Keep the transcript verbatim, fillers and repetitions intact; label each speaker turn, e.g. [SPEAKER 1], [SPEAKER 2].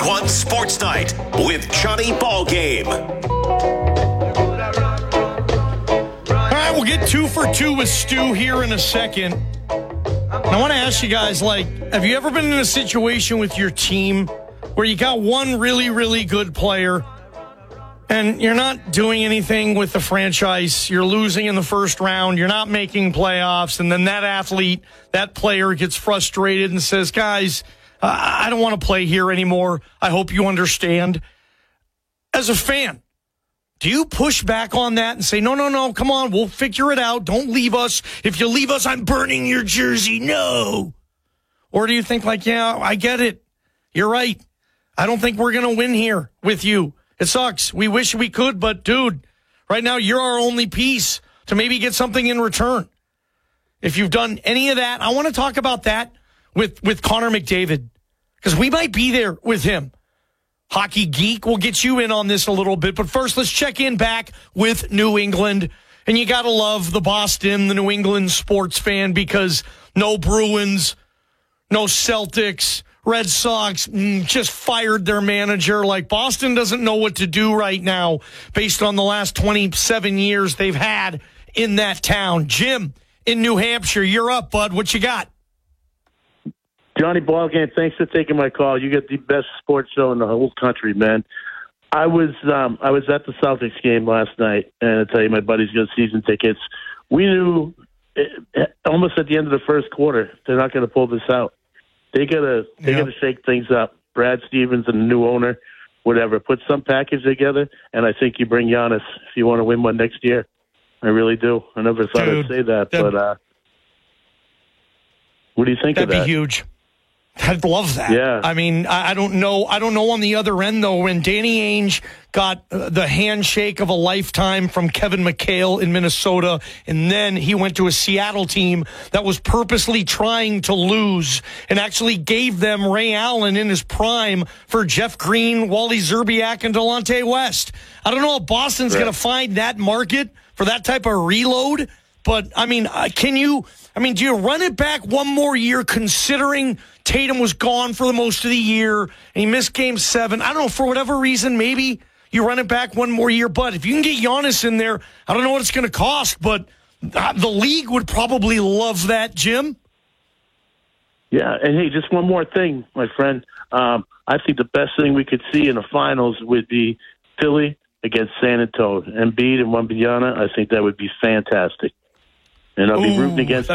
[SPEAKER 1] One Sports Night with Johnny Ballgame.
[SPEAKER 2] All right, we'll get two for two with Stu here in a second. And I want to ask you guys, like, have you ever been in a situation with your team where you got one really, really good player and you're not doing anything with the franchise, you're losing in the first round, you're not making playoffs, and then that athlete, that player gets frustrated and says, guys, uh, I don't want to play here anymore. I hope you understand. As a fan, do you push back on that and say, no, no, no, come on, we'll figure it out. Don't leave us. If you leave us, I'm burning your jersey. No. Or do you think like, yeah, I get it. You're right. I don't think we're going to win here with you. It sucks. We wish we could, but dude, right now you're our only piece to maybe get something in return. If you've done any of that, I want to talk about that with, with Connor McDavid, because we might be there with him. Hockey Geek will get you in on this a little bit, but first let's check in back with New England. And you got to love the Boston, the New England sports fan, because no Bruins, no Celtics, Red Sox mm, just fired their manager. Like, Boston doesn't know what to do right now based on the last twenty-seven years they've had in that town. Jim in New Hampshire, you're up, bud. What you got?
[SPEAKER 3] Johnny Ballgame, thanks for taking my call. You get the best sports show in the whole country, man. I was um, I was at the Celtics game last night, and I tell you, my buddy's got season tickets. We knew it, almost at the end of the first quarter they're not going to pull this out. They gotta they yep. gotta shake things up. Brad Stevens and the new owner, whatever, put some package together, and I think you bring Giannis if you want to win one next year. I really do. I never thought Dude, I'd say that, but uh, what do you think of that?
[SPEAKER 2] That'd be huge. I'd love that.
[SPEAKER 3] Yeah.
[SPEAKER 2] I mean, I, I don't know. I don't know on the other end, though, when Danny Ainge got uh, the handshake of a lifetime from Kevin McHale in Minnesota, and then he went to a Seattle team that was purposely trying to lose and actually gave them Ray Allen in his prime for Jeff Green, Wally Zerbiak, and Delonte West. I don't know if Boston's right. going to find that market for that type of reload, but, I mean, uh, can you... I mean, do you run it back one more year considering Tatum was gone for the most of the year and he missed game seven? I don't know, for whatever reason, maybe you run it back one more year. But if you can get Giannis in there, I don't know what it's going to cost, but the league would probably love that, Jim.
[SPEAKER 3] Yeah, and hey, just one more thing, my friend. Um, I think the best thing we could see in the finals would be Philly against San Antonio. Embiid and Wembanyama, I think that would be fantastic. And I'll be
[SPEAKER 2] Ooh,
[SPEAKER 3] rooting against